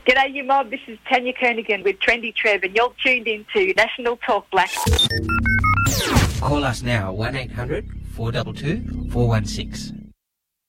G'day, you mob. This is Tanya Kernigan with Trendy Trev, and you're tuned into National Talk Black. Call us now, 1800 422 416.